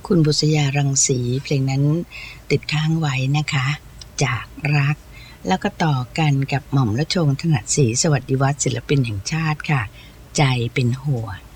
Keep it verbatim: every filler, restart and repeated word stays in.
คุณบุษยารังสีเพลงนั้นติดค้างไว้นะคะจากรักแล้วก็ต่อกันกับหม่อมราชวงศ์ถนัดศรีสวัสดิวัฒน์ศิลปินแห่งชาติค่ะใจเป็นห่วง